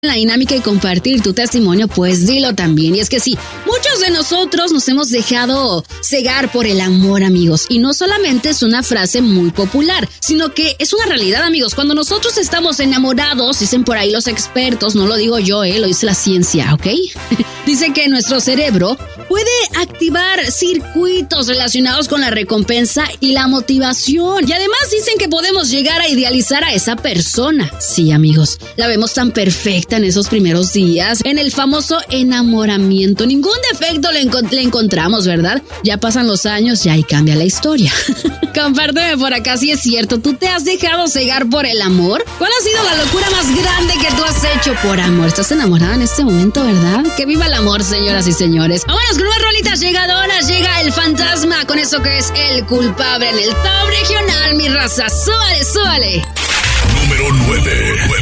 la dinámica y compartir tu testimonio, pues dilo también. Y es que sí, muchos de nosotros nos hemos dejado cegar por el amor, amigos. Y no solamente es una frase muy popular, sino que es una realidad, amigos. Cuando nosotros estamos enamorados, dicen por ahí los expertos, no lo digo yo, lo dice la ciencia, ¿ok? Dice que nuestro cerebro puede activar circuitos relacionados con la recompensa y la motivación. Y además dicen que podemos llegar a idealizar a esa persona. Sí, amigos, la vemos tan perfecta en esos primeros días, en el famoso enamoramiento. Ningún defecto le encontramos, ¿verdad? Ya pasan los años, ya ahí cambia la historia. Compárteme por acá si es cierto. ¿Tú te has dejado cegar por el amor? ¿Cuál ha sido la locura más grande que tú has hecho por amor? ¿Estás enamorada en este momento, verdad? ¡Que viva el amor, señoras y señores! Vámonos con unas rolitas llegadoras. Llega el fantasma con eso que es El Culpable en el top regional, mi raza. ¡Súbale, súbale! Número 9.